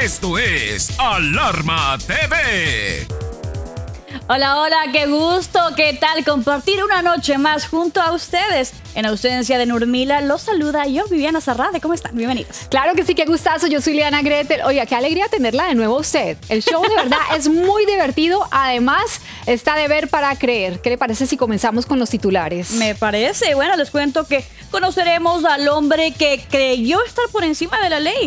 Esto es Alarma TV. Hola, hola, qué gusto, qué tal compartir una noche más junto a ustedes. En ausencia de Nurmila, los saluda yo, Viviana Zarrade. ¿Cómo están? Bienvenidos. Claro que sí, qué gustazo. Yo soy Liana Gretel. Oiga, qué alegría tenerla de nuevo usted. El show de verdad es muy divertido. Además, está de ver para creer. ¿Qué le parece si comenzamos con los titulares? Me parece. Bueno, les cuento que conoceremos al hombre que creyó estar por encima de la ley.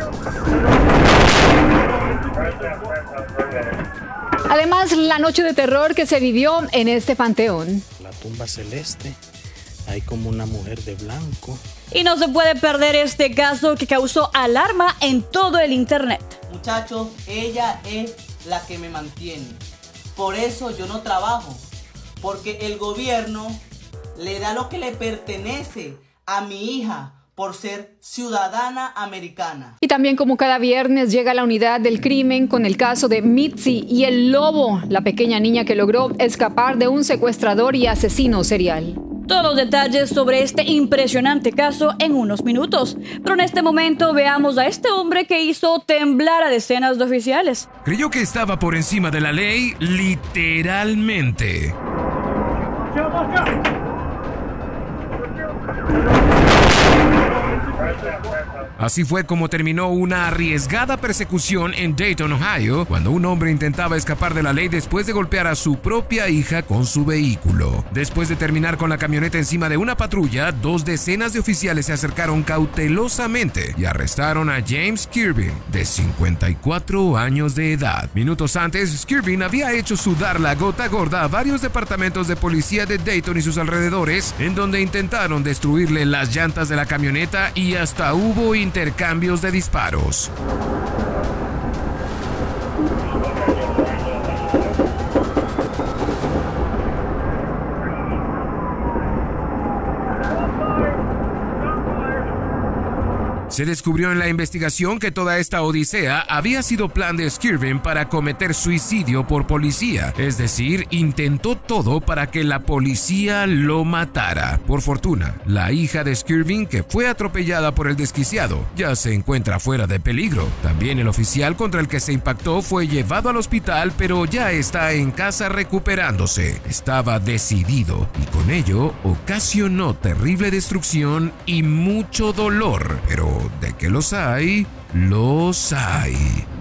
Además, la noche de terror que se vivió en este panteón. La tumba celeste, hay como una mujer de blanco. Y no se puede perder este caso que causó alarma en todo el internet. Muchachos, ella es la que me mantiene. Por eso yo no trabajo, porque el gobierno le da lo que le pertenece a mi hija por ser ciudadana americana. Y también, como cada viernes, llega la unidad del crimen con el caso de Mitzi y el lobo, la pequeña niña que logró escapar de un secuestrador y asesino serial. Todos los detalles sobre este impresionante caso en unos minutos. Pero en este momento veamos a este hombre que hizo temblar a decenas de oficiales. Creyó que estaba por encima de la ley, literalmente. Así fue como terminó una arriesgada persecución en Dayton, Ohio, cuando un hombre intentaba escapar de la ley después de golpear a su propia hija con su vehículo. Después de terminar con la camioneta encima de una patrulla, 2 decenas de oficiales se acercaron cautelosamente y arrestaron a James Skirvin, de 54 años de edad. Minutos antes, Skirvin había hecho sudar la gota gorda a varios departamentos de policía de Dayton y sus alrededores, en donde intentaron destruirle las llantas de la camioneta y hasta hubo intercambios de disparos. Se descubrió en la investigación que toda esta odisea había sido plan de Skirvin para cometer suicidio por policía, es decir, intentó todo para que la policía lo matara. Por fortuna, la hija de Skirvin, que fue atropellada por el desquiciado, ya se encuentra fuera de peligro. También el oficial contra el que se impactó fue llevado al hospital, pero ya está en casa recuperándose. Estaba decidido y con ello ocasionó terrible destrucción y mucho dolor, pero de que los hay, los hay.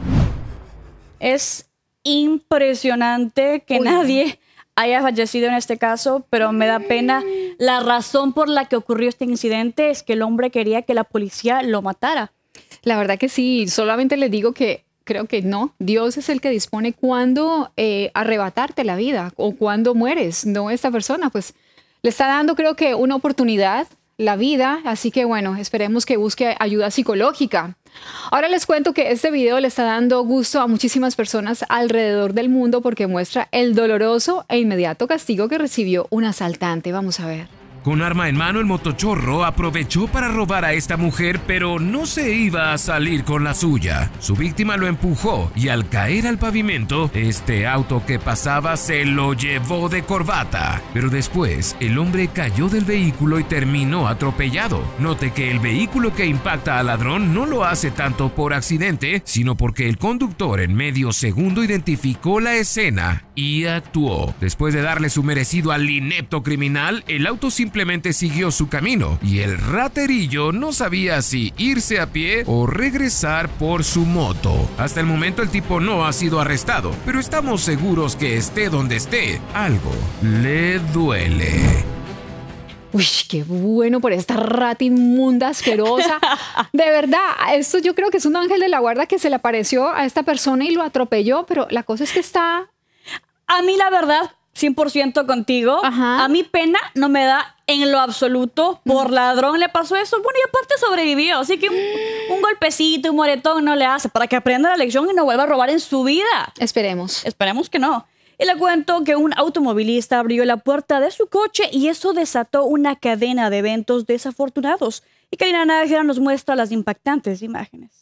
Es impresionante que nadie haya fallecido en este caso, pero me da pena. La razón por la que ocurrió este incidente es que el hombre quería que la policía lo matara. La verdad que sí, solamente les digo que creo que no. Dios es el que dispone cuándo arrebatarte la vida o cuándo mueres. No esta persona, pues le está dando, creo que, una oportunidad, la vida, así que bueno, esperemos que busque ayuda psicológica. Ahora les cuento que este video le está dando gusto a muchísimas personas alrededor del mundo porque muestra el doloroso e inmediato castigo que recibió un asaltante. Vamos a ver. Con arma en mano, el motochorro aprovechó para robar a esta mujer, pero no se iba a salir con la suya. Su víctima lo empujó y al caer al pavimento, este auto que pasaba se lo llevó de corbata. Pero después, el hombre cayó del vehículo y terminó atropellado. Note que el vehículo que impacta al ladrón no lo hace tanto por accidente, sino porque el conductor en medio segundo identificó la escena y actuó. Después de darle su merecido al inepto criminal, el auto simplemente siguió su camino y el raterillo no sabía si irse a pie o regresar por su moto. Hasta el momento el tipo no ha sido arrestado, pero estamos seguros que esté donde esté, algo le duele. Uy, qué bueno por esta rata inmunda, asquerosa. De verdad, esto yo creo que es un ángel de la guarda que se le apareció a esta persona y lo atropelló, pero la cosa es que está... A mí la verdad, 100% contigo. Ajá. A mí pena no me da en lo absoluto. Por ladrón le pasó eso. Bueno, y aparte sobrevivió. Así que un golpecito, un moretón no le hace para que aprenda la lección y no vuelva a robar en su vida. Esperemos. Esperemos que no. Y le cuento que un automovilista abrió la puerta de su coche y eso desató una cadena de eventos desafortunados. Y Karina Nájera nos muestra las impactantes imágenes.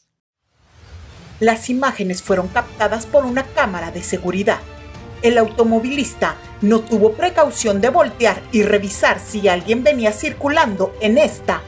Las imágenes fueron captadas por una cámara de seguridad. El automovilista no tuvo precaución de voltear y revisar si alguien venía circulando en esta